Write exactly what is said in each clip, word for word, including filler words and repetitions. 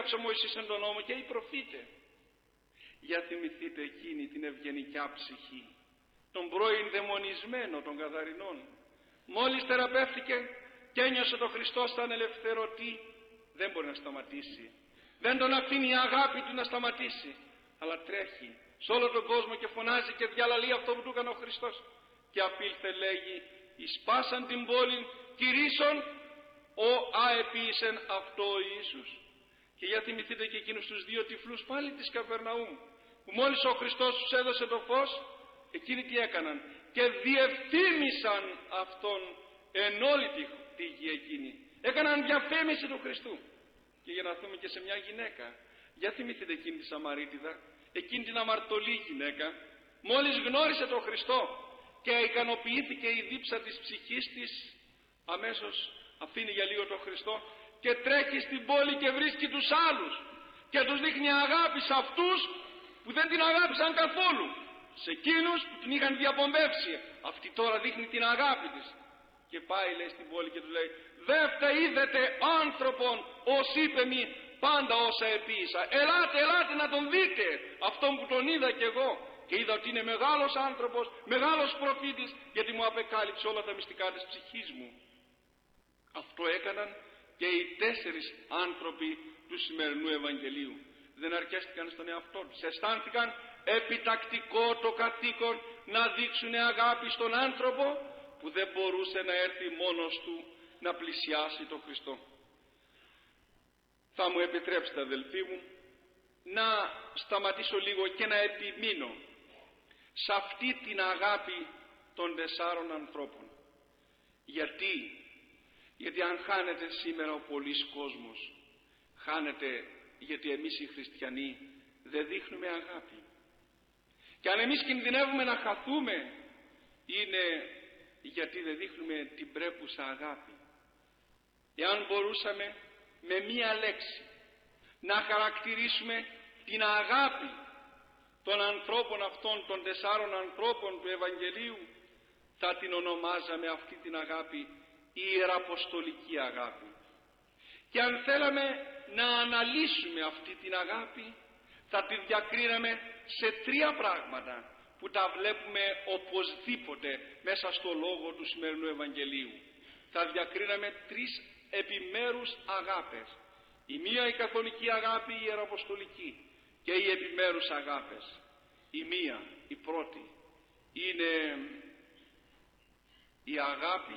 έγραψε ο Μωυσής εν τον νόμο και οι προφήτε. Για θυμηθείτε εκείνη την ευγενικιά ψυχή, τον πρώην δαιμονισμένο των Γαδαρινών. Μόλις θεραπεύτηκε και ένιωσε τον Χριστό σαν ελευθερωτή, δεν μπορεί να σταματήσει. Δεν τον αφήνει η αγάπη του να σταματήσει, αλλά τρέχει σε όλο τον κόσμο και φωνάζει και διαλαλεί αυτό που του έκανε ο Χριστός. Και απήλθε, λέγει, εισπάσαν την πόλη κηρύσσον ο αεπίησεν αυτό ο Ιησούς. Και για θυμηθείτε και εκείνους τους δύο τυφλούς πάλι της Καπερναούμ, που μόλις ο Χριστός τους έδωσε το φως, εκείνοι τι έκαναν? Και διευθύμησαν αυτόν εν όλη τη, τη γη εκείνη. Έκαναν διαφήμιση του Χριστού. Και για να δούμε και σε μια γυναίκα, για θυμηθείτε εκείνη τη Σαμαρίτιδα, εκείνη την αμαρτωλή γυναίκα, μόλις γνώρισε τον Χριστό και ικανοποιήθηκε η δίψα της ψυχής της, αμέσως αφήνει για λίγο τον Χριστό και τρέχει στην πόλη και βρίσκει τους άλλους και τους δείχνει αγάπη σε αυτούς που δεν την αγάπησαν καθόλου, σε εκείνους που την είχαν διαπομπεύσει. Αυτή τώρα δείχνει την αγάπη της και πάει, λέει, στην πόλη και του λέει, δεύτε είδετε άνθρωπον ως είπε μη πάντα όσα επίησα. Ελάτε, ελάτε να τον δείτε, αυτόν που τον είδα κι εγώ, και είδα ότι είναι μεγάλος άνθρωπος, μεγάλος προφήτης, γιατί μου απεκάλυψε όλα τα μυστικά της ψυχής μου. Αυτό έκαναν και οι τέσσερις άνθρωποι του σημερινού Ευαγγελίου. Δεν αρκέστηκαν στον εαυτό τους, αισθάνθηκαν επιτακτικό το καθήκον να δείξουν αγάπη στον άνθρωπο που δεν μπορούσε να έρθει μόνος του να πλησιάσει τον Χριστό. Θα μου επιτρέψετε, αδελφοί μου, να σταματήσω λίγο και να επιμείνω σε αυτή την αγάπη των τεσσάρων ανθρώπων. Γιατί, γιατί αν χάνεται σήμερα ο πολλής κόσμος, χάνεται γιατί εμείς οι χριστιανοί δεν δείχνουμε αγάπη. Και αν εμείς κινδυνεύουμε να χαθούμε, είναι γιατί δεν δείχνουμε την πρέπουσα αγάπη. Εάν μπορούσαμε με μία λέξη να χαρακτηρίσουμε την αγάπη των ανθρώπων αυτών, των τεσσάρων ανθρώπων του Ευαγγελίου, θα την ονομάζαμε αυτή την αγάπη η ιεραποστολική αγάπη. Και αν θέλαμε να αναλύσουμε αυτή την αγάπη, θα τη διακρίναμε σε τρία πράγματα που τα βλέπουμε οπωσδήποτε μέσα στο λόγο του σημερινού Ευαγγελίου. Θα διακρίναμε τρεις επιμέρους αγάπες. Η μία η καθολική αγάπη, η ιεραποστολική, και οι επιμέρους αγάπες. Η μία, η πρώτη, είναι η αγάπη,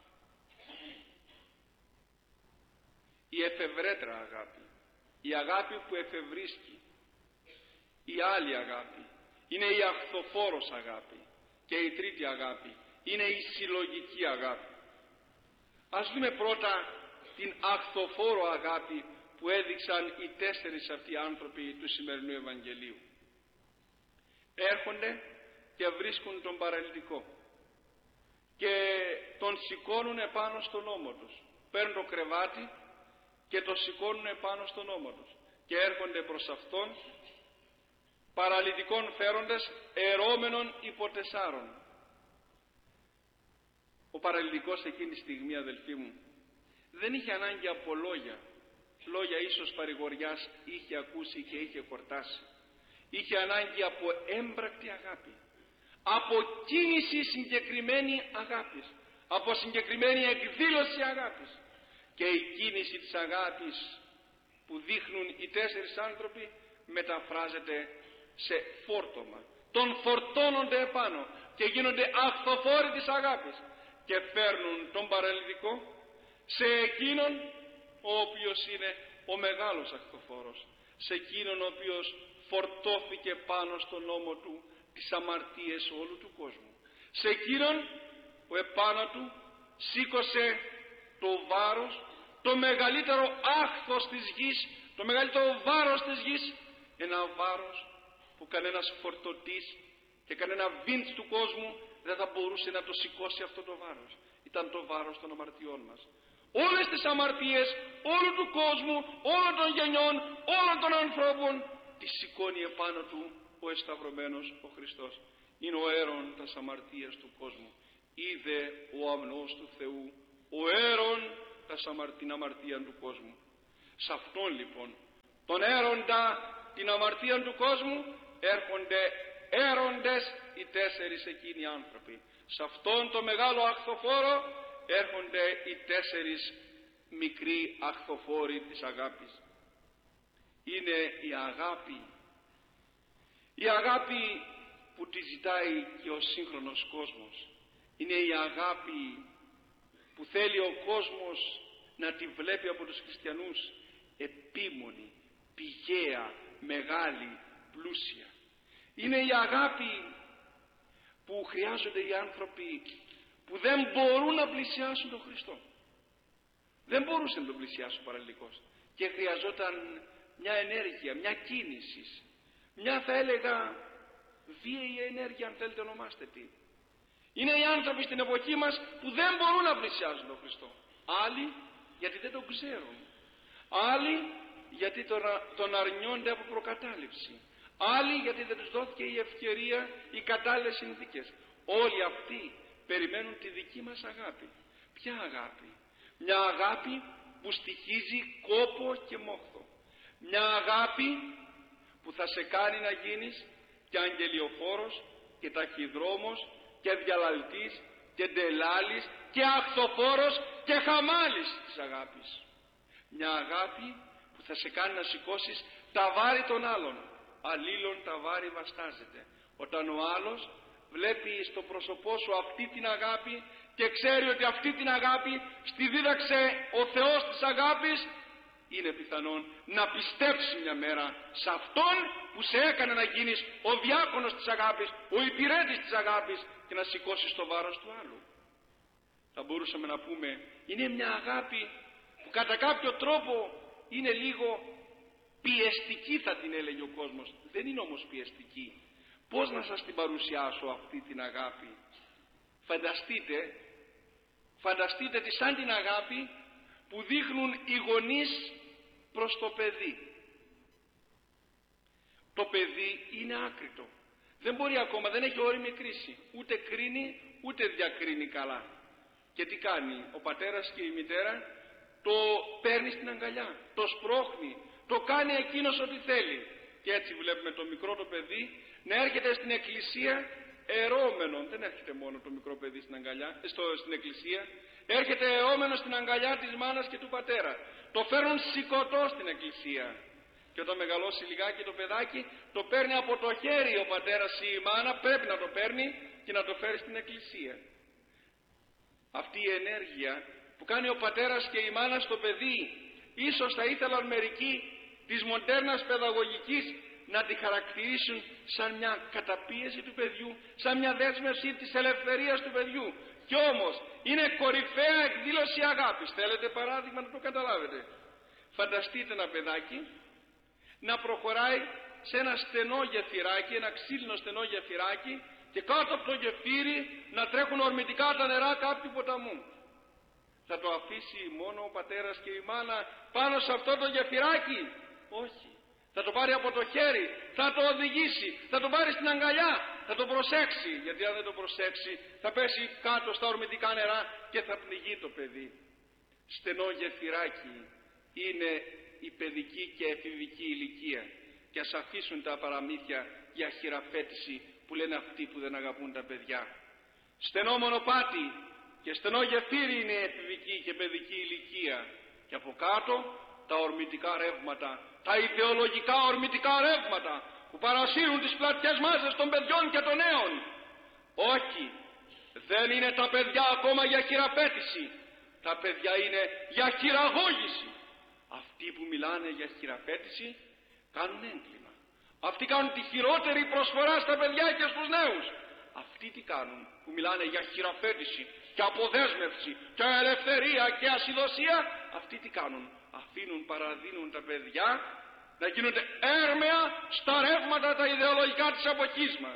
η εφευρέτρα αγάπη, η αγάπη που εφευρίσκει. Η άλλη αγάπη είναι η αχθοφόρος αγάπη, και η τρίτη αγάπη είναι η συλλογική αγάπη. Ας δούμε πρώτα την αχθοφόρο αγάπη που έδειξαν οι τέσσερις αυτοί άνθρωποι του σημερινού Ευαγγελίου. Έρχονται και βρίσκουν τον παραλυτικό και τον σηκώνουν επάνω στον ώμο τους. Παίρνουν το κρεβάτι και το σηκώνουν επάνω στον ώμο τους και έρχονται προς αυτόν, παραλυτικόν φέροντες, ερώμενον υπό τεσσάρων. Ο παραλυτικός εκείνη τη στιγμή, αδελφοί μου, δεν είχε ανάγκη από λόγια. Λόγια ίσως παρηγοριάς είχε ακούσει και είχε χορτάσει. Είχε ανάγκη από έμπρακτη αγάπη, από κίνηση συγκεκριμένη αγάπης, από συγκεκριμένη εκδήλωση αγάπης. Και η κίνηση της αγάπης που δείχνουν οι τέσσερις άνθρωποι μεταφράζεται σε φόρτωμα. Τον φορτώνονται επάνω και γίνονται αχθοφόροι της αγάπης και φέρνουν τον παραλυτικό σε εκείνον ο οποίος είναι ο μεγάλος αχθοφόρος, σε εκείνον ο οποίος φορτώθηκε πάνω στον ώμο του τις αμαρτίες όλου του κόσμου, σε εκείνον που επάνω του σήκωσε το βάρος, το μεγαλύτερο άχθος της γης, το μεγαλύτερο βάρος της γης, ένα βάρος που κανένας φορτωτής και κανένα βίντς του κόσμου δεν θα μπορούσε να το σηκώσει αυτό το βάρος. Ήταν το βάρος των αμαρτιών μας. Όλες τις αμαρτίες όλου του κόσμου, όλων των γενιών, όλων των ανθρώπων, τις σηκώνει επάνω του ο εσταυρωμένος ο Χριστός. Είναι ο αίρον τας αμαρτίας του κόσμου. Είδε ο αμνός του Θεού, ο αίρον τας αμαρτ, την αμαρτία του κόσμου. Σε αυτόν λοιπόν τον έροντα την αμαρτία του κόσμου, έρχονται έροντες οι τέσσερις εκείνοι άνθρωποι. Σε αυτόν το μεγάλο αχθοφόρο έρχονται οι τέσσερις μικροί αχθοφόροι της αγάπης. Είναι η αγάπη, η αγάπη που τη ζητάει και ο σύγχρονος κόσμος. Είναι η αγάπη που θέλει ο κόσμος να τη βλέπει από τους χριστιανούς επίμονη, πηγαία, μεγάλη, πλούσια. Είναι η αγάπη που χρειάζονται οι άνθρωποι που δεν μπορούν να πλησιάσουν τον Χριστό. Δεν μπορούσαν να τον πλησιάσουν παραλληλικώς και χρειαζόταν μια ενέργεια, μια κίνηση, μια θα έλεγα βίαιη ενέργεια, αν θέλετε ονομάστε τι. Είναι οι άνθρωποι στην εποχή μας που δεν μπορούν να πλησιάζουν τον Χριστό. Άλλοι γιατί δεν τον ξέρουν, άλλοι γιατί τον, τον αρνιόνται από προκατάληψη, άλλοι γιατί δεν τους δόθηκε η ευκαιρία, οι κατάλληλες συνθήκες. Όλοι αυτοί περιμένουν τη δική μας αγάπη. Ποια αγάπη? Μια αγάπη που στοιχίζει κόπο και μόχθο. Μια αγάπη που θα σε κάνει να γίνεις και αγγελιοφόρος και ταχυδρόμος και διαλαλτής και ντελάλης και αχθοφόρος και χαμάλης της αγάπης. Μια αγάπη που θα σε κάνει να σηκώσεις τα βάρη των άλλων. Αλλήλων τα βάρη βαστάζεται. Όταν ο άλλος βλέπει στο πρόσωπό σου αυτή την αγάπη και ξέρει ότι αυτή την αγάπη στη δίδαξε ο Θεός της αγάπης, είναι πιθανόν να πιστέψει μια μέρα σε Αυτόν που σε έκανε να γίνεις ο διάκονος της αγάπης, ο υπηρέτης της αγάπης και να σηκώσεις το βάρος του άλλου. Θα μπορούσαμε να πούμε είναι μια αγάπη που κατά κάποιο τρόπο είναι λίγο πιεστική, θα την έλεγε ο κόσμος. Δεν είναι όμως πιεστική. Πώς να σας την παρουσιάσω αυτή την αγάπη? Φανταστείτε, φανταστείτε τη σαν την αγάπη που δείχνουν οι γονείς προς το παιδί. Το παιδί είναι άκριτο. Δεν μπορεί ακόμα, δεν έχει όριμη κρίση. Ούτε κρίνει, ούτε διακρίνει καλά. Και τι κάνει ο πατέρας και η μητέρα? Το παίρνει στην αγκαλιά, το σπρώχνει, το κάνει εκείνος ό,τι θέλει. Και έτσι βλέπουμε το μικρό το παιδί να έρχεται στην εκκλησία ερώμενο. Δεν έρχεται μόνο το μικρό παιδί στην, αγκαλιά, στο, στην εκκλησία, έρχεται ερώμενο στην αγκαλιά της μάνας και του πατέρα. Το φέρνουν σηκωτό στην εκκλησία. Και όταν μεγαλώσει λιγάκι το παιδάκι, το παίρνει από το χέρι ο πατέρας ή η μάνα, πρέπει να το παίρνει και να το φέρει στην εκκλησία. Αυτή η ενέργεια που κάνει ο πατέρας και η μάνα στο παιδί, ίσως θα ήθελαν μερικοί της μοντέρνας παιδαγωγικής να τη χαρακτηρίσουν σαν μια καταπίεση του παιδιού, σαν μια δέσμευση της ελευθερίας του παιδιού. Κι όμως είναι κορυφαία εκδήλωση αγάπης. Θέλετε παράδειγμα να το καταλάβετε? Φανταστείτε ένα παιδάκι να προχωράει σε ένα στενό γεφυράκι, ένα ξύλινο στενό γεφυράκι, και κάτω από το γεφύρι να τρέχουν ορμητικά τα νερά κάποιου ποταμού. Θα το αφήσει μόνο ο πατέρας και η μάνα πάνω σε αυτό το γεφυράκι? Όχι. Θα το πάρει από το χέρι, θα το οδηγήσει, θα το πάρει στην αγκαλιά, θα το προσέξει, γιατί αν δεν το προσέξει θα πέσει κάτω στα ορμητικά νερά και θα πνιγεί το παιδί. Στενό γεφυράκι είναι η παιδική και εφηβική ηλικία, και ας αφήσουν τα παραμύθια για χειραφέτηση που λένε αυτοί που δεν αγαπούν τα παιδιά. Στενό μονοπάτι και στενό γεφύρι είναι η εφηβική και παιδική ηλικία, και από κάτω τα ορμητικά ρεύματα, τα ιδεολογικά ορμητικά ρεύματα που παρασύρουν τις πλατιές μάζες των παιδιών και των νέων. Όχι, δεν είναι τα παιδιά ακόμα για χειραφέτηση, τα παιδιά είναι για χειραγώγηση. Αυτοί που μιλάνε για χειραφέτηση κάνουν έγκλημα. Αυτοί κάνουν τη χειρότερη προσφορά στα παιδιά και στους νέους. Αυτοί τι κάνουν που μιλάνε για χειραφέτηση και αποδέσμευση και ελευθερία και ασυδοσία? Αυτοί τι κάνουν? Αφήνουν, παραδίνουν τα παιδιά να γίνονται έρμεα στα ρεύματα τα ιδεολογικά της εποχής μας.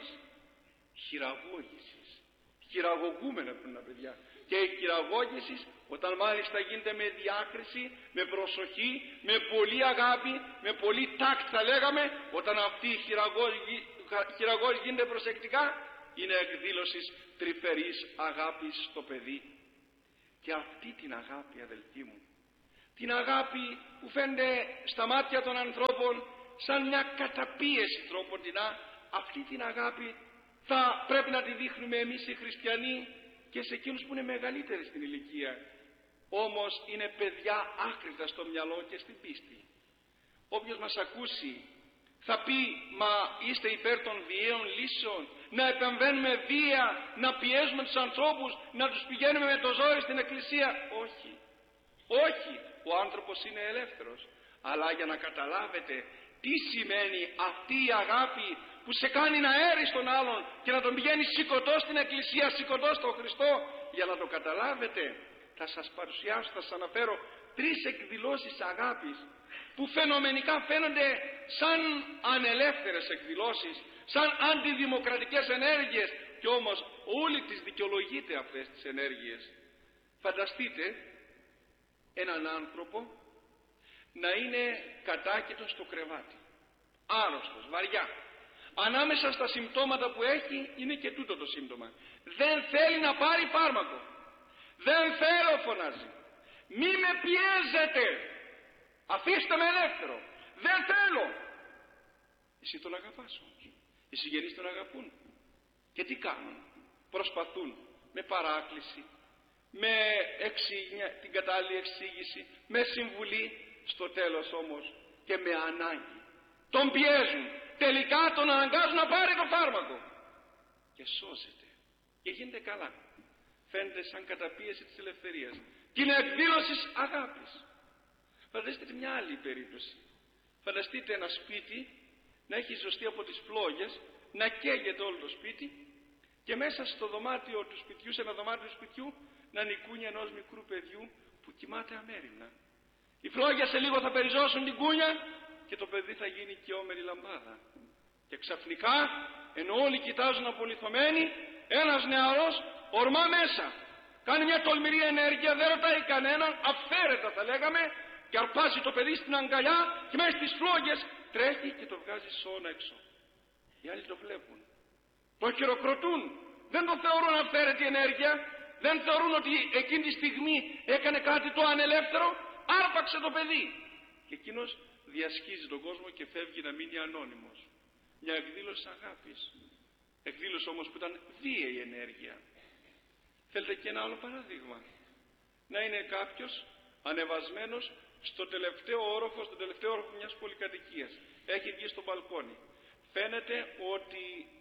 Χειραγώγησης. Χειραγωγούμενα πριν τα παιδιά. Και η χειραγώγηση, όταν μάλιστα γίνεται με διάκριση, με προσοχή, με πολύ αγάπη, με πολύ τάκτ θα λέγαμε, όταν αυτή η χειραγώγηση γίνεται προσεκτικά, είναι εκδήλωση τρυφερής αγάπης στο παιδί. Και αυτή την αγάπη, αδελφοί μου, την αγάπη που φαίνεται στα μάτια των ανθρώπων σαν μια καταπίεση τρόποντινά, αυτή την αγάπη θα πρέπει να τη δείχνουμε εμείς οι χριστιανοί και σε εκείνους που είναι μεγαλύτεροι στην ηλικία, όμως είναι παιδιά άκρητα στο μυαλό και στην πίστη. Όποιος μας ακούσει θα πει, μα είστε υπέρ των βίαιων λύσεων, να επεμβαίνουμε βία, να πιέζουμε τους ανθρώπους, να τους πηγαίνουμε με το ζόρι στην εκκλησία? Όχι, όχι, ο άνθρωπος είναι ελεύθερος. Αλλά για να καταλάβετε τι σημαίνει αυτή η αγάπη που σε κάνει να έρεις τον άλλον και να τον πηγαίνει σηκωτό στην εκκλησία, σηκωτό στον Χριστό, για να το καταλάβετε θα σας παρουσιάσω, θα σας αναφέρω τρεις εκδηλώσεις αγάπης που φαινομενικά φαίνονται σαν ανελεύθερες εκδηλώσεις, σαν αντιδημοκρατικές ενέργειες, και όμως όλοι τις δικαιολογείται αυτές τις ενέργειες. Φανταστείτε έναν άνθρωπο να είναι κατάκητος στο κρεβάτι, άρρωστος, βαριά. Ανάμεσα στα συμπτώματα που έχει είναι και τούτο το σύμπτωμα. Δεν θέλει να πάρει φάρμακο. Δεν θέλω, φωνάζει. Μη με πιέζετε. Αφήστε με ελεύθερο. Δεν θέλω. Εσύ τον αγαπάς όμως. Οι συγγενείς τον αγαπούν. Και τι κάνουν? Προσπαθούν με παράκληση, με εξήγηση, την κατάλληλη εξήγηση, με συμβουλή, στο τέλος όμως και με ανάγκη τον πιέζουν. Τελικά τον αναγκάζουν να πάρει το φάρμακο και σώζεται και γίνεται καλά. Φαίνεται σαν καταπίεση της ελευθερίας, την εκδήλωση αγάπης. Φανταστείτε μια άλλη περίπτωση. Φανταστείτε ένα σπίτι να έχει ζωστεί από τις φλόγες, να καίγεται όλο το σπίτι και μέσα στο δωμάτιο του σπιτιού, σε ένα δωμάτιο του σπιτιού, να είναι η κούνια ενός μικρού παιδιού που κοιμάται αμέριμνα. Οι φλόγες σε λίγο θα περιζώσουν την κούνια και το παιδί θα γίνει και όμερη λαμπάδα. Και ξαφνικά, ενώ όλοι κοιτάζουν απολιθωμένοι, ένας νεαρός ορμά μέσα. Κάνει μια τολμηρή ενέργεια, δεν ρωτάει κανέναν, αυθαίρετα θα λέγαμε, και αρπάζει το παιδί στην αγκαλιά και μέσα στις φλόγες τρέχει και το βγάζει σώνα έξω. Οι άλλοι το βλέπουν, το χειροκροτούν, δεν το θεωρούν αυθαίρετη ενέργεια, δεν θεωρούν ότι εκείνη τη στιγμή έκανε κάτι το ανελεύθερο, άρπαξε το παιδί. Και εκείνος διασχίζει τον κόσμο και φεύγει να μείνει ανώνυμος. Μια εκδήλωση αγάπης. Εκδήλωση όμως που ήταν βίαιη ενέργεια. Θέλετε και ένα άλλο παράδειγμα? Να είναι κάποιος ανεβασμένος στο τελευταίο όροφο, στο τελευταίο όροφο μιας πολυκατοικίας. Έχει βγει στο μπαλκόνι. Φαίνεται ότι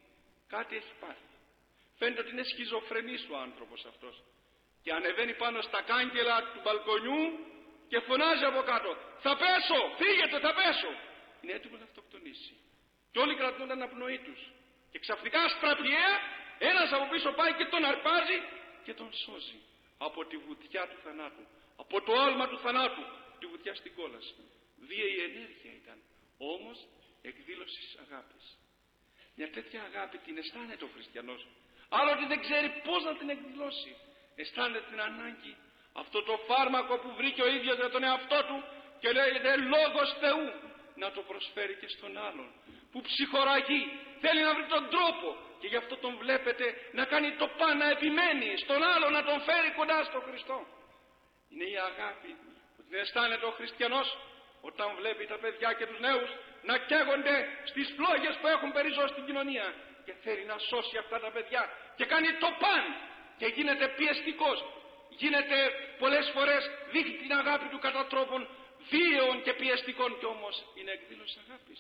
κάτι έχει πάθει. Φαίνεται ότι είναι σχιζοφρενής ο άνθρωπος αυτός. Και ανεβαίνει πάνω στα κάγκελα του μπαλκονιού και φωνάζει από κάτω, θα πέσω, φύγετε, θα πέσω. Είναι έτοιμο να αυτοκτονήσει. Και όλοι κρατούν την αναπνοή τους. Και ξαφνικά στραπιαία ένας από πίσω πάει και τον αρπάζει και τον σώζει από τη βουτιά του θανάτου, από το άλμα του θανάτου, τη βουτιά στην κόλαση. Βίαιη ενέργεια ήταν, όμως εκδήλωση αγάπης. Μια τέτοια αγάπη την αισθάνεται ο χριστιανός, αλλά ότι δεν ξέρει πώς να την εκδηλώσει. Αισθάνεται την ανάγκη, αυτό το φάρμακο που βρήκε ο ίδιος για τον εαυτό του και λέγεται λόγος Θεού, να το προσφέρει και στον άλλον που ψυχοραγεί, θέλει να βρει τον τρόπο, και γι' αυτό τον βλέπετε να κάνει το παν, να επιμένει στον άλλον, να τον φέρει κοντά στον Χριστό. Είναι η αγάπη που την αισθάνεται ο χριστιανός όταν βλέπει τα παιδιά και τους νέους να καίγονται στις φλόγες που έχουν περιζώσει στην κοινωνία και θέλει να σώσει αυτά τα παιδιά και κάνει το παν και γίνεται πιεστικός, γίνεται πολλές φορές, δείχνει την αγάπη του κατά τρόπον βίαιων και πιεστικών, και όμως είναι εκδήλωση αγάπης.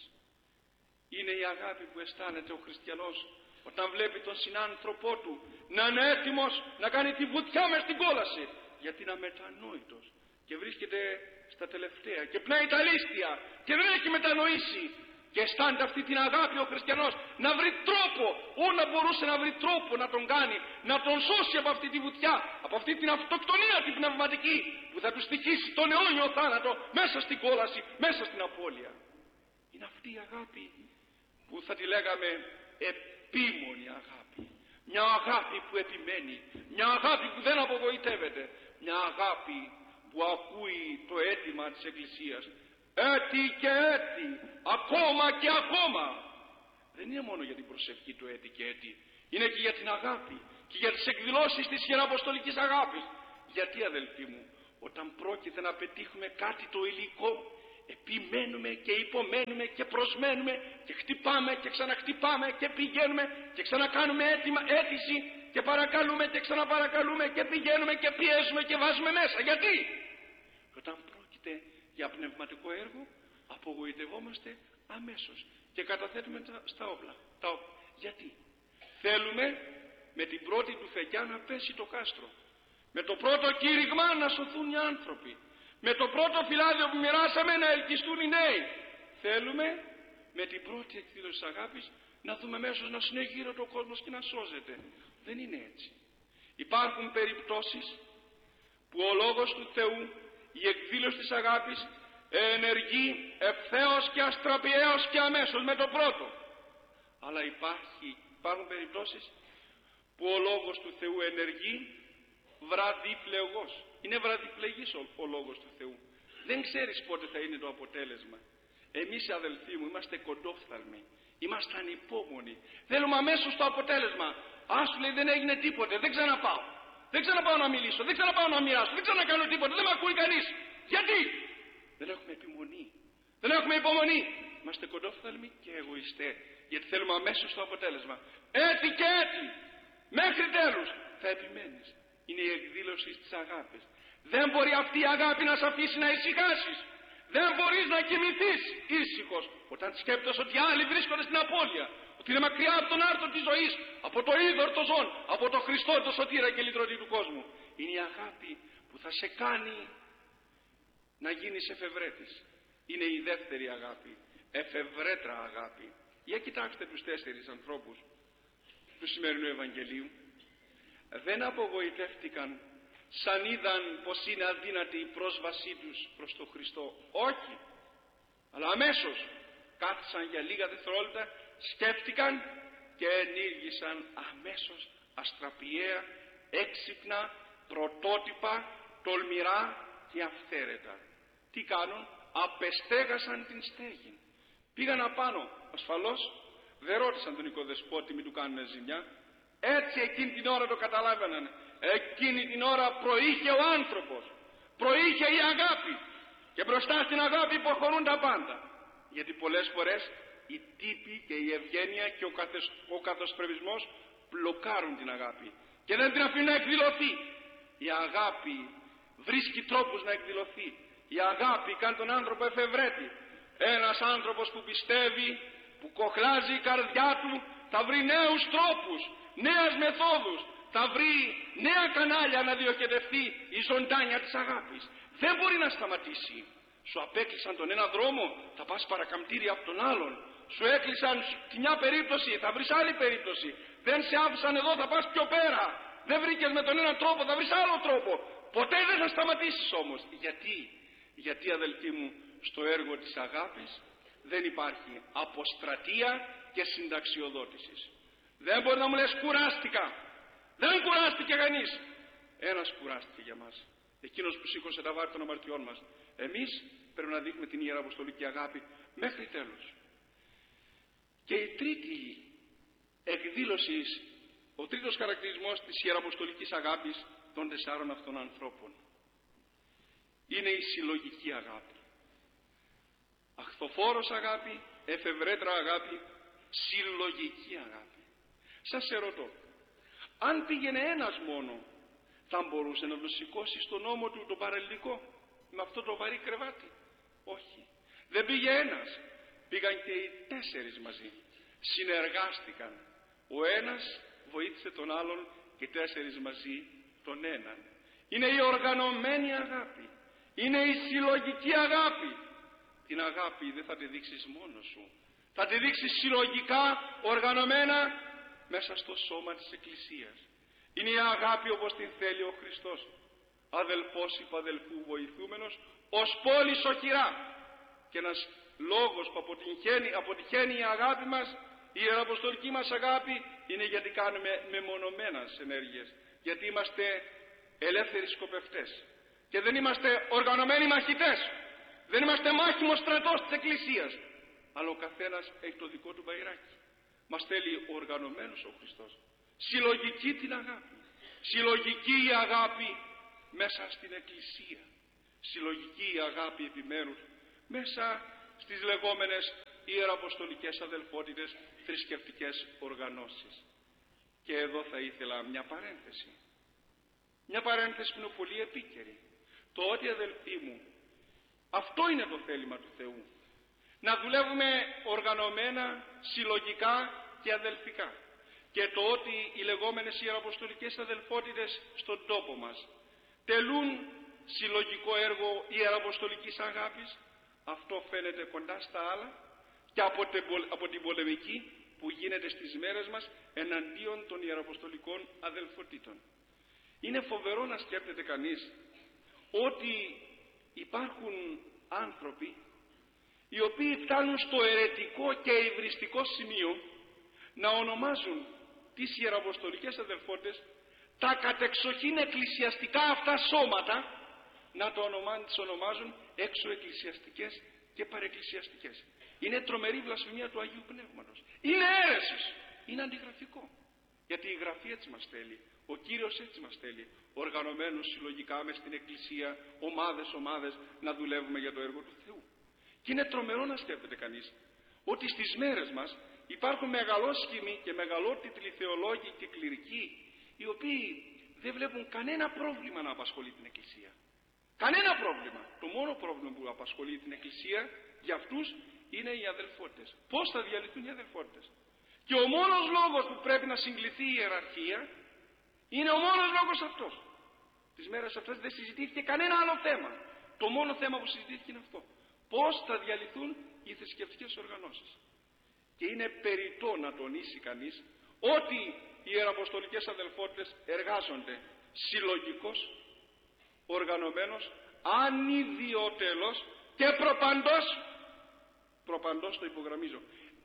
Είναι η αγάπη που αισθάνεται ο χριστιανός όταν βλέπει τον συνάνθρωπό του να είναι έτοιμος να κάνει τη βουτιά μες στην κόλαση, γιατί είναι αμετανόητος και βρίσκεται στα τελευταία και πνέει τα λίστια και δεν έχει μετανοήσει, και αισθάνεται αυτή την αγάπη ο χριστιανός να βρει τρόπο, όλα μπορούσε να βρει τρόπο να τον κάνει, να τον σώσει από αυτή τη βουτιά, από αυτή την αυτοκτονία την πνευματική που θα του στοιχήσει τον αιώνιο θάνατο μέσα στην κόλαση, μέσα στην απώλεια. Είναι αυτή η αγάπη που θα τη λέγαμε επίμονη αγάπη. Μια αγάπη που επιμένει, μια αγάπη που δεν απογοητεύεται, μια αγάπη που ακούει το αίτημα της Εκκλησίας. Έτη και έτη, ακόμα και ακόμα. Δεν είναι μόνο για την προσευχή του έτη και έτη, είναι και για την αγάπη και για τις εκδηλώσεις της Ιεραποστολικής αγάπης. Γιατί, αδελφοί μου, όταν πρόκειται να πετύχουμε κάτι το υλικό, επιμένουμε και υπομένουμε και προσμένουμε και χτυπάμε και ξαναχτυπάμε και πηγαίνουμε και ξανακάνουμε έτοιμα, αίτηση και παρακαλούμε και ξαναπαρακαλούμε και πηγαίνουμε και πιέζουμε και βάζουμε μέσα. Γιατί? Όταν πρόκειται για πνευματικό έργο, απογοητευόμαστε αμέσως και καταθέτουμε τα, στα όπλα. Τα όπλα. Γιατί? Θέλουμε με την πρώτη του φεγγιά να πέσει το κάστρο. Με το πρώτο κήρυγμα να σωθούν οι άνθρωποι. Με το πρώτο φυλάδιο που μοιράσαμε να ελκυστούν οι νέοι. Θέλουμε με την πρώτη εκδήλωση της αγάπης να δούμε μέσως να συνεγείρεται ο κόσμος και να σώζεται. Δεν είναι έτσι. Υπάρχουν περιπτώσεις που ο λόγος του Θεού, η εκδήλωση της αγάπης, ενεργεί ευθέως και αστραπιαίως και αμέσως με το πρώτο. Αλλά υπάρχει, υπάρχουν περιπτώσεις που ο λόγος του Θεού ενεργεί βραδιφλεγός. Είναι βραδιφλεγής ο, ο λόγος του Θεού. Δεν ξέρεις πότε θα είναι το αποτέλεσμα. Εμείς οι αδελφοί μου είμαστε κοντόφθαλμοι. Είμαστε ανυπόμονοι. Θέλουμε αμέσως το αποτέλεσμα. Άσου λέει δεν έγινε τίποτε. Δεν ξαναπάω. Δεν ξαναπάω να μιλήσω. Δεν ξαναπάω να μοιράσω. Δεν ξανακάνω τίποτα. Δεν με ακούει κανείς. Γιατί? Δεν έχουμε επιμονή. Δεν έχουμε υπομονή. Είμαστε κοντόφθαλμοι και εγωιστές. Γιατί θέλουμε αμέσως το αποτέλεσμα. Έτσι και έτσι. Μέχρι τέλους θα επιμένεις. Είναι η εκδήλωση της αγάπης. Δεν μπορεί αυτή η αγάπη να σε αφήσει να ησυχάσεις. Δεν μπορείς να κοιμηθείς ήσυχος όταν σκέπτεσαι ότι άλλοι βρίσκονται στην απώλεια. Ότι είναι μακριά από τον άρτο της ζωής, από το είδωρ το ζών, από το Χριστό το σωτήρα και λυτρωτή του κόσμου. Είναι η αγάπη που θα σε κάνει να γίνεις εφευρέτης. Είναι η δεύτερη αγάπη. Εφευρέτρα αγάπη. Για κοιτάξτε τους τέσσερις ανθρώπους του σημερινού Ευαγγελίου. Δεν απογοητεύτηκαν σαν είδαν πως είναι αδύνατη η πρόσβασή τους προς τον Χριστό. Όχι. Αλλά αμέσως κάθισαν για λίγα δευτερόλεπτα, σκέφτηκαν και ενήργησαν αμέσως αστραπιαία, έξυπνα, πρωτότυπα, τολμηρά και αυθαίρετα. Τι κάνουν? Απεστέγασαν την στέγη. Πήγαν απάνω. Ασφαλώς δεν ρώτησαν τον οικοδεσπότη μην του κάνουν ζημιά. Έτσι εκείνη την ώρα το καταλάβαιναν. Εκείνη την ώρα προείχε ο άνθρωπος. Προείχε η αγάπη. Και μπροστά στην αγάπη υποχωρούν τα πάντα. Γιατί πολλές φορές η τύπη και η ευγένεια και ο, καθεσ... ο καθοσπρεβισμός μπλοκάρουν την αγάπη. Και δεν την αφήνουν να εκδηλωθεί. Η αγάπη βρίσκει τρόπους να εκδηλωθεί. Η αγάπη κάνει τον άνθρωπο εφευρέτη. Ένας άνθρωπος που πιστεύει, που κοχλάζει η καρδιά του, θα βρει νέους τρόπους, νέες μεθόδους, θα βρει νέα κανάλια να διοχετευτεί η ζωντάνια της αγάπης. Δεν μπορεί να σταματήσει. Σου απέκλεισαν τον ένα δρόμο, θα πας παρακαμπτήρια από τον άλλον. Σου έκλεισαν τη μια περίπτωση, θα βρεις άλλη περίπτωση. Δεν σε άφησαν εδώ, θα πας πιο πέρα. Δεν βρήκες με τον ένα τρόπο, θα βρεις άλλο τρόπο. Ποτέ δεν θα σταματήσεις όμως. Γιατί? Γιατί αδελφοί μου, στο έργο της αγάπης δεν υπάρχει αποστρατεία και συνταξιοδότησης. Δεν μπορεί να μου λες κουράστηκα. Δεν κουράστηκε κανείς. Ένας κουράστηκε για μας. Εκείνος που σήκωσε τα βάρη των αμαρτιών μας. Εμείς πρέπει να δείχνουμε την ιεραποστολική αγάπη μέχρι τέλους. Και η τρίτη εκδήλωση, ο τρίτος χαρακτηρισμός της ιεραποστολικής αγάπης των τεσσάρων αυτών ανθρώπων είναι η συλλογική αγάπη. Αχθοφόρος αγάπη, εφευρέτρα αγάπη, συλλογική αγάπη. Σας ερωτώ, αν πήγαινε ένας μόνο, θα μπορούσε να το σηκώσει στον ώμο του το παραλληλικό με αυτό το βαρύ κρεβάτι? Όχι. Δεν πήγε ένας, πήγαν και οι τέσσερις μαζί. Συνεργάστηκαν. Ο ένας βοήθησε τον άλλον και οι τέσσερις μαζί τον έναν. Είναι η οργανωμένη αγάπη. Είναι η συλλογική αγάπη. Την αγάπη δεν θα τη δείξεις μόνος σου. Θα τη δείξεις συλλογικά, οργανωμένα, μέσα στο σώμα της Εκκλησίας. Είναι η αγάπη όπως την θέλει ο Χριστός. Αδελφός υπαδελφού βοηθούμενος, ως πόλης οχυρά. Και ένας λόγος που αποτυχαίνει, αποτυχαίνει η αγάπη μας, η ιεραποστολική μας αγάπη, είναι γιατί κάνουμε μεμονωμένες ενέργειες. Γιατί είμαστε ελεύθεροι σκοπευτές. Και δεν είμαστε οργανωμένοι μαχητές. Δεν είμαστε μάχημος στρατός της Εκκλησίας. Αλλά ο καθένας έχει το δικό του μπαϊράκι. Μας θέλει οργανωμένος ο Χριστός. Συλλογική την αγάπη. Συλλογική η αγάπη μέσα στην Εκκλησία. συλλογική αγάπη επιμέρους μέσα στις λεγόμενες ιεραποστολικές αδελφότητες, θρησκευτικές οργανώσεις. Και εδώ θα ήθελα μια παρένθεση. Μια παρένθεση που είναι πολύ επίκαιρη. Το ότι, αδελφοί μου, αυτό είναι το θέλημα του Θεού. Να δουλεύουμε οργανωμένα, συλλογικά και αδελφικά. Και το ότι οι λεγόμενες ιεραποστολικές αδελφότητες στον τόπο μας τελούν συλλογικό έργο ιεραποστολικής αγάπης, αυτό φαίνεται κοντά στα άλλα και από την πολεμική που γίνεται στις μέρες μας εναντίον των ιεραποστολικών αδελφοτήτων. Είναι φοβερό να σκέφτεται κανείς ότι υπάρχουν άνθρωποι οι οποίοι φτάνουν στο αιρετικό και υβριστικό σημείο να ονομάζουν τις ιεραποστολικές αδελφότητες τα κατεξοχήν εκκλησιαστικά αυτά σώματα, να το ονομάζουν, τις ονομάζουν έξω εκκλησιαστικές και παρεκκλησιαστικές. Είναι τρομερή βλασφημία του Αγίου Πνεύματος. Είναι αίρεσης. Είναι αντιγραφικό. Γιατί η Γραφή έτσι μας θέλει. Ο Κύριος έτσι μας θέλει. Οργανωμένους συλλογικά μες στην Εκκλησία, ομάδες, ομάδες, να δουλεύουμε για το έργο του Θεού. Και είναι τρομερό να σκέφτεται κανείς ότι στις μέρες μας υπάρχουν μεγαλόσχημοι και μεγαλότιτλοι θεολόγοι και κληρικοί, οι οποίοι δεν βλέπουν κανένα πρόβλημα να απασχολεί την Εκκλησία. Κανένα πρόβλημα. Το μόνο πρόβλημα που απασχολεί την Εκκλησία για αυτούς είναι οι αδελφότητες. Πώς θα διαλυθούν οι αδελφότητες? Και ο μόνος λόγος που πρέπει να συγκληθεί η ιεραρχία είναι ο μόνος λόγος αυτός. Τις μέρες αυτές δεν συζητήθηκε κανένα άλλο θέμα. Το μόνο θέμα που συζητήθηκε είναι αυτό. Πώς θα διαλυθούν οι θρησκευτικές οργανώσεις. Και είναι περιττό να τονίσει κανείς ότι οι ιεραποστολικές αδελφότητες εργάζονται συλλογικώς, οργανωμένος, ανιδιοτέλος και προπαντός, προπαντός το υπογραμμίζω,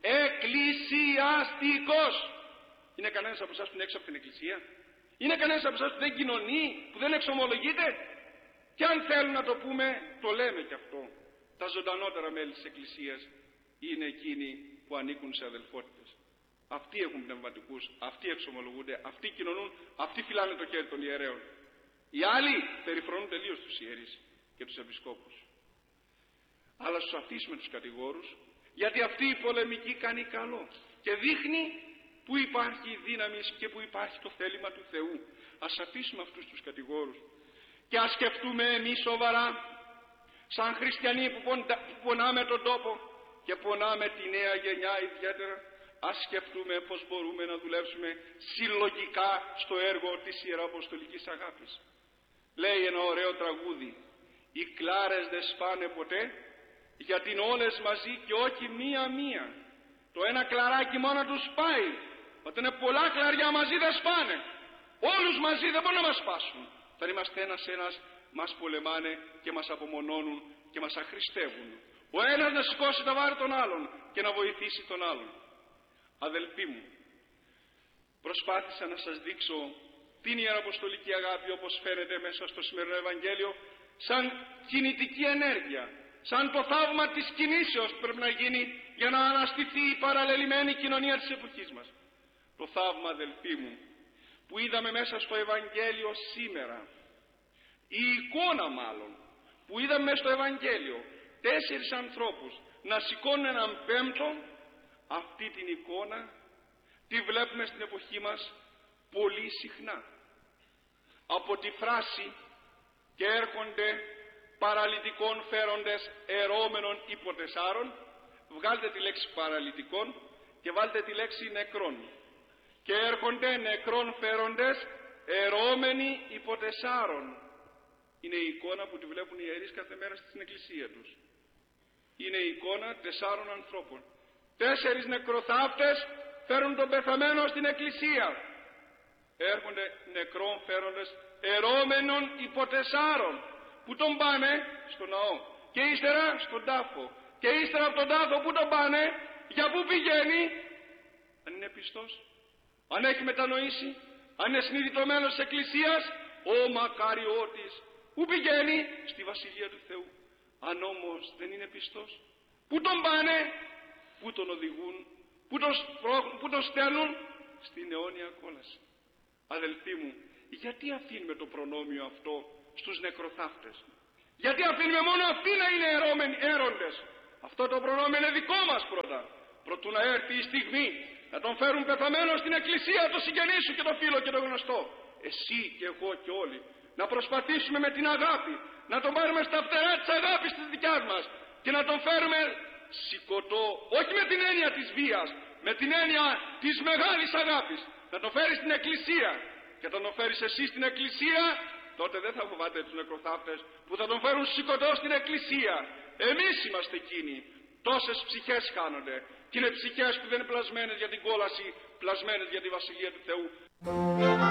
εκκλησιαστικός. Είναι κανένας από εσάς που είναι έξω από την Εκκλησία? Είναι κανένας από εσάς που δεν κοινωνεί, που δεν εξομολογείται? Και αν θέλουν να το πούμε, το λέμε και αυτό. Τα ζωντανότερα μέλη της Εκκλησίας είναι εκείνοι που ανήκουν σε αδελφότητες. Αυτοί έχουν πνευματικούς, αυτοί εξομολογούνται, αυτοί κοινωνούν, αυτοί φυλάνε το χέρι των ιερέων. Οι άλλοι περιφρονούν τελείως τους ιερείς και τους επισκόπους. Αλλά στους αφήσουμε τους κατηγόρους, γιατί αυτή η πολεμική κάνει καλό και δείχνει που υπάρχει η δύναμη και που υπάρχει το θέλημα του Θεού. Ας αφήσουμε αυτούς τους κατηγόρους και ας σκεφτούμε εμείς σοβαρά, σαν χριστιανοί που, ποντα, που πονάμε τον τόπο και πονάμε τη νέα γενιά ιδιαίτερα, ας σκεφτούμε πως μπορούμε να δουλέψουμε συλλογικά στο έργο της ιεραποστολικής αγάπης. Λέει ένα ωραίο τραγούδι: οι κλάρες δεν σπάνε ποτέ, γιατί είναι όλες μαζί και όχι μία-μία. Το ένα κλαράκι μόνο τους σπάει. Όταν είναι πολλά κλαριά μαζί δεν σπάνε. Όλους μαζί δεν μπορούν να μας σπάσουν. Θα είμαστε ένας-ένας, μας πολεμάνε και μας απομονώνουν και μας αχρηστεύουν. Ο ένας να σηκώσει τα βάρη των άλλων και να βοηθήσει τον άλλον. Αδελφοί μου, προσπάθησα να σας δείξω την ιεραποστολική αγάπη όπως φαίνεται μέσα στο σημερινό Ευαγγέλιο, σαν κινητική ενέργεια, σαν το θαύμα της κινήσεως που πρέπει να γίνει για να αναστηθεί η παραλληλημένη κοινωνία της εποχής μας. Το θαύμα, αδελφοί μου, που είδαμε μέσα στο Ευαγγέλιο σήμερα, η εικόνα μάλλον που είδαμε μέσα στο Ευαγγέλιο, τέσσερις ανθρώπους να σηκώνουν έναν πέμπτο, αυτή την εικόνα τη βλέπουμε στην εποχή μας πολύ συχνά. Από τη φράση «και έρχονται παραλυτικών φέροντες ερώμενων υποτεσσάρων», βγάλτε τη λέξη παραλυτικών και βάλτε τη λέξη νεκρών. «Και έρχονται νεκρών φέροντες ερώμενοι υποτεσσάρων». Είναι η εικόνα που τη βλέπουν οι ιερείς κάθε μέρα στην εκκλησία τους. Είναι η εικόνα τεσσάρων ανθρώπων. Τέσσερις νεκροθάφτες φέρουν τον πεθαμένο στην εκκλησία. Έρχονται νεκρών φέροντες ερώμενων υποτεσσάρων. Που τον πάνε? Στο ναό. Και ύστερα στον τάφο. Και ύστερα από τον τάφο που τον πάνε? Για πού πηγαίνει? Αν είναι πιστός, αν έχει μετανοήσει, αν είναι συνειδητωμένος της εκκλησίας, ο μακαριώτης. Πού πηγαίνει? Στη Βασιλεία του Θεού. Αν όμως δεν είναι πιστός, πού τον πάνε? Πού τον οδηγούν? Πού τον, σπρώχνουν, πού τον στέλνουν? Στην αιώνια κόλαση. Αδελφοί μου, γιατί αφήνουμε το προνόμιο αυτό στους νεκροθάφτες? Γιατί αφήνουμε μόνο αυτοί να είναι έροντες? Αυτό το προνόμιο είναι δικό μας πρώτα. Προτού να έρθει η στιγμή να τον φέρουν πεθαμένο στην εκκλησία, το συγγενή σου και το φίλο και το γνωστό. Εσύ και εγώ και όλοι να προσπαθήσουμε με την αγάπη να τον πάρουμε στα φτερά της αγάπης της δικιάς μας και να τον φέρουμε σηκωτό, όχι με την έννοια της βίας, με την έννοια της μεγάλης αγάπης, να τον φέρεις στην εκκλησία. Και όταν τον φέρεις εσύ στην εκκλησία, τότε δεν θα φοβάται τους νεκροθάφτες που θα τον φέρουν σηκωτό στην εκκλησία. Εμείς είμαστε εκείνοι. Τόσες ψυχές χάνονται και είναι ψυχές που δεν είναι πλασμένες για την κόλαση, πλασμένες για τη Βασιλεία του Θεού.